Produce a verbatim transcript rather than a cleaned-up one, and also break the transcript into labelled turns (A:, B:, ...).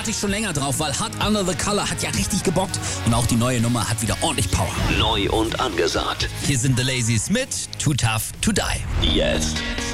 A: wirklich schon länger drauf, weil Hot Under the Collar hat ja richtig gebockt und auch die neue Nummer hat wieder ordentlich Power.
B: Neu und angesagt.
A: Hier sind The Lazies mit Too Tough to Die.
B: Jetzt